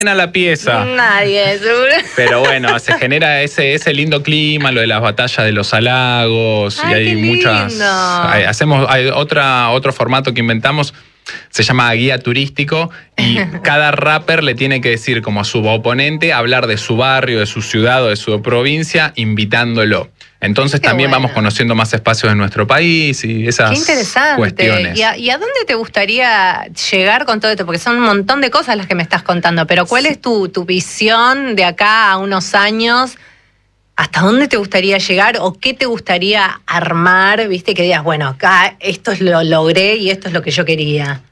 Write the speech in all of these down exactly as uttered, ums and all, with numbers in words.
a la pieza. Nadie, seguro. Pero bueno, se genera ese, ese lindo clima, lo de las batallas de los halagos. Ay, y hay qué muchas. lindo. Hay, hacemos, hay otra, otro formato que inventamos. Se llama guía turístico y cada rapper le tiene que decir como a su oponente, hablar de su barrio, de su ciudad o de su provincia, invitándolo. Entonces Qué también bueno. vamos conociendo más espacios de nuestro país y esas Qué interesante. cuestiones. ¿Y a, ¿Y a dónde te gustaría llegar con todo esto? Porque son un montón de cosas las que me estás contando, pero ¿cuál es tu, tu visión de acá a unos años? ¿Hasta dónde te gustaría llegar o qué te gustaría armar? Viste, que digas, bueno, acá esto es lo logré y esto es lo que yo quería.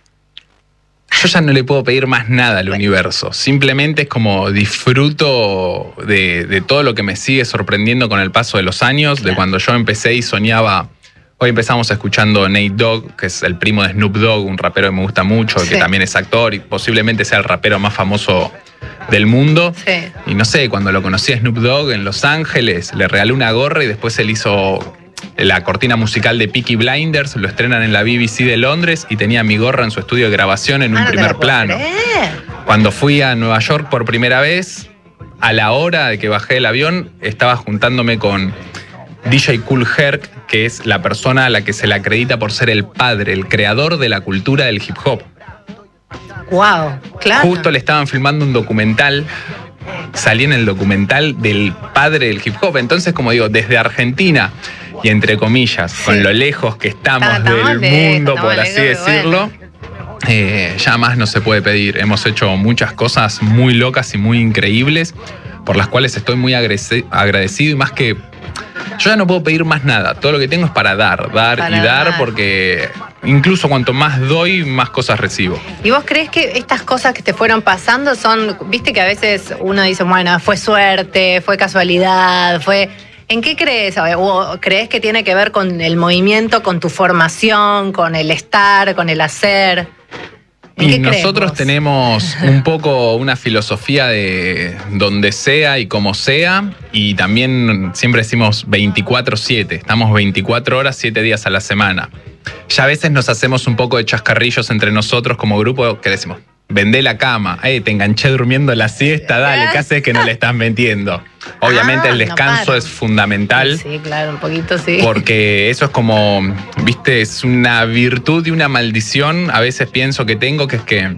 Yo ya no le puedo pedir más nada al Bueno. universo. Simplemente es como disfruto de, de todo lo que me sigue sorprendiendo con el paso de los años. Claro. De cuando yo empecé y soñaba. Hoy empezamos escuchando Nate Dogg, que es el primo de Snoop Dogg, un rapero que me gusta mucho, Sí. que también es actor y posiblemente sea el rapero más famoso del mundo. Sí. Y no sé, cuando lo conocí a Snoop Dogg en Los Ángeles, le regalé una gorra y después él hizo la cortina musical de Peaky Blinders, lo estrenan en la B B C de Londres y tenía mi gorra en su estudio de grabación en un Ah, no te primer lo puedo plano. creer. Cuando fui a Nueva York por primera vez, a la hora de que bajé del avión, estaba juntándome con D J Kool Herc, que es la persona a la que se le acredita por ser el padre, el creador de la cultura del hip hop. Wow, claro. Justo le estaban filmando un documental, salí en el documental del padre del hip hop. Entonces, como digo, desde Argentina, y entre comillas, Sí. con lo lejos que estamos Estamos del lejos, mundo, estamos por así lejos, decirlo, eh, ya más no se puede pedir. Hemos hecho muchas cosas muy locas y muy increíbles, por las cuales estoy muy agrese- agradecido y más que... Yo ya no puedo pedir más nada. Todo lo que tengo es para dar, dar Para y dar, dar. porque incluso cuanto más doy, más cosas recibo. ¿Y vos crees que estas cosas que te fueron pasando son, viste que a veces uno dice, bueno, fue suerte, fue casualidad, fue... ¿En qué crees? ¿O crees que tiene que ver con el movimiento, con tu formación, con el estar, con el hacer? ¿En Y qué crees nosotros vos? tenemos un poco una filosofía de donde sea y como sea, y también siempre decimos veinticuatro siete, estamos veinticuatro horas, siete días a la semana. Ya a veces nos hacemos un poco de chascarrillos entre nosotros como grupo, que decimos, vendé la cama, eh, te enganché durmiendo la siesta, dale, ¿qué haces que no le estás metiendo? Obviamente Ah, el no descanso paro. es fundamental. Sí, claro, un poquito sí. Porque eso es como, viste, es una virtud y una maldición. A veces pienso que tengo, que es que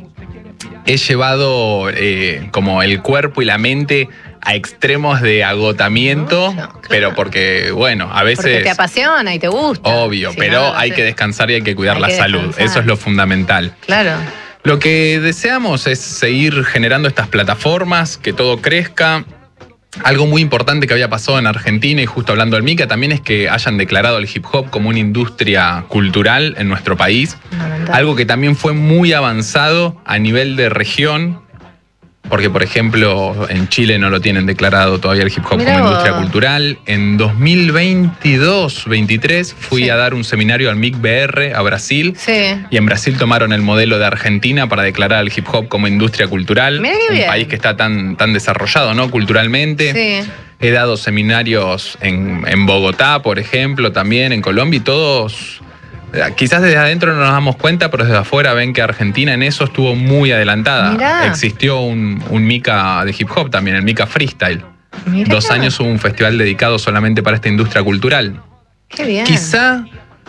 he llevado eh, como el cuerpo y la mente a extremos de agotamiento, Mucho, claro. pero porque, bueno, a veces... Porque te apasiona y te gusta. Obvio, Si pero no, no hay sé. que descansar y hay que cuidar Hay la que salud. descansar. Eso es lo fundamental. Claro. Lo que deseamos es seguir generando estas plataformas, que todo crezca. Algo muy importante que había pasado en Argentina, y justo hablando del Mica, también es que hayan declarado el hip hop como una industria cultural en nuestro país. Fundamental. Algo que también fue muy avanzado a nivel de región, porque por ejemplo en Chile no lo tienen declarado todavía el hip hop Mirá como vos. industria cultural. En dos mil veintidós veintitrés fui Sí. a dar un seminario al M I C B R a Brasil. Sí. Y en Brasil tomaron el modelo de Argentina para declarar al hip hop como industria cultural. Mirá qué un bien. país que está tan, tan desarrollado, ¿no? Culturalmente. Sí. He dado seminarios en, en Bogotá, por ejemplo, también en Colombia, y todos, eh, quizás desde adentro no nos damos cuenta, pero desde afuera ven que Argentina en eso estuvo muy adelantada. Mirá. Existió un, un Mica de hip hop también, el Mica Freestyle. Mirá. Dos años hubo un festival dedicado solamente para esta industria cultural. Qué bien. Quizá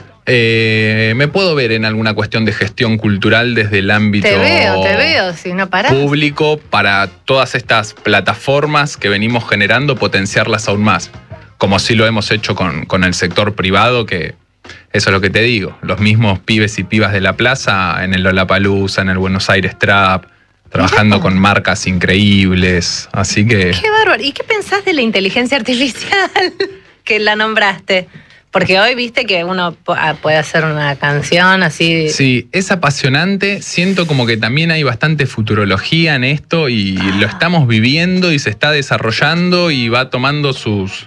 eh, me puedo ver en alguna cuestión de gestión cultural desde el ámbito Te veo, te veo, si no parás. público, para todas estas plataformas que venimos generando, potenciarlas aún más. Como sí lo hemos hecho con, con el sector privado, que eso es lo que te digo. Los mismos pibes y pibas de la plaza en el Lollapalooza, en el Buenos Aires Trap, trabajando Mirá. con marcas increíbles. Así que... Qué bárbaro. ¿Y qué pensás de la inteligencia artificial que la nombraste? Porque hoy viste que uno puede hacer una canción así. Sí, es apasionante. Siento como que también hay bastante futurología en esto y Ah. lo estamos viviendo y se está desarrollando y va tomando sus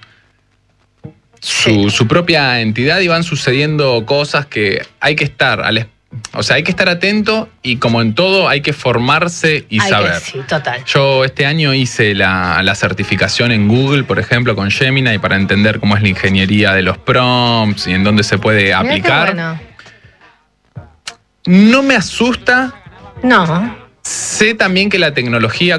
su, Sí. su propia entidad y van sucediendo cosas que hay que estar al, o sea, hay que estar atento y como en todo hay que formarse y Ay, que saber. sí, total. Yo este año hice la, la certificación en Google, por ejemplo, con Gemini, para entender cómo es la ingeniería de los prompts y en dónde se puede Mirá qué aplicar. bueno. No me asusta, No. Sé también que la tecnología